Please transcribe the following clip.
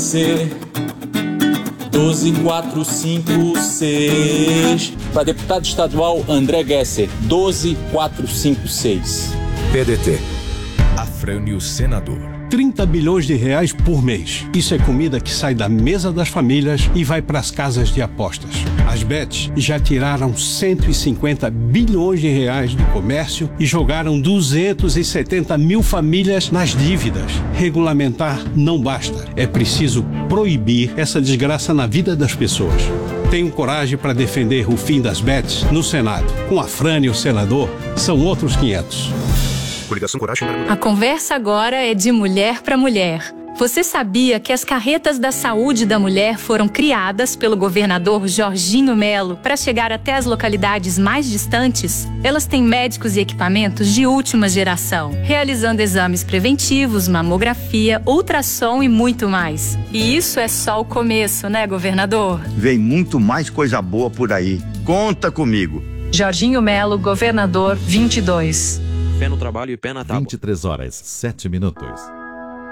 você. 12456. Para deputado estadual André Gesser, 12456. PDT. Afrânio Senador. 30 bilhões de reais por mês. Isso é comida que sai da mesa das famílias e vai para as casas de apostas. As bets já tiraram 150 bilhões de reais do comércio e jogaram 270 mil famílias nas dívidas. Regulamentar não basta. É preciso proibir essa desgraça na vida das pessoas. Tenho coragem para defender o fim das bets no Senado. Com Afrânio, senador, são outros 500. Coligação Coragem para Mulher. A conversa agora é de mulher para mulher. Você sabia que as carretas da saúde da mulher foram criadas pelo governador Jorginho Melo para chegar até as localidades mais distantes? Elas têm médicos e equipamentos de última geração, realizando exames preventivos, mamografia, ultrassom e muito mais. E isso é só o começo, né, governador? Vem muito mais coisa boa por aí. Conta comigo. Jorginho Melo, governador 22. Fé no trabalho e pé na tábua. 23 horas, 7 minutos.